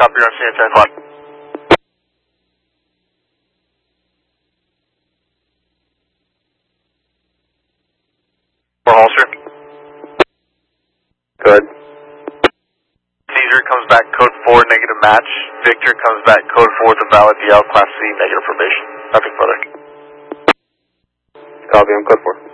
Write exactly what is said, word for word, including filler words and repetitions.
Copy, you're on scene at ten o'clock. For Holster. Good. Caesar comes back code four, negative match. Victor comes back code four with a valid D L, Class C, negative probation. Nothing further. Copy, I'm code four.